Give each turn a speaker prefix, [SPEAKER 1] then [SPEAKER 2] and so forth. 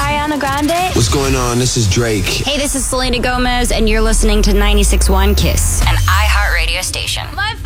[SPEAKER 1] Ariana Grande.
[SPEAKER 2] What's going on? This is Drake.
[SPEAKER 3] Hey, this is Selena Gomez, and you're listening to 96.1 KISS, an iHeartRadio station.
[SPEAKER 1] My